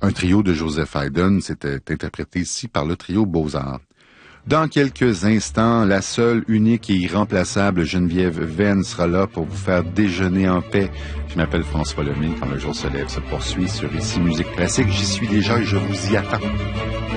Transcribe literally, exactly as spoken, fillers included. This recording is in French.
Un trio de Joseph Haydn, c'était interprété ici par le trio Beaux-Arts. Dans quelques instants, la seule, unique et irremplaçable Geneviève Venn sera là pour vous faire déjeuner en paix. Je m'appelle François Lemay. Quand le jour se lève se poursuit sur Ici Musique Classique. J'y suis déjà et je vous y attends.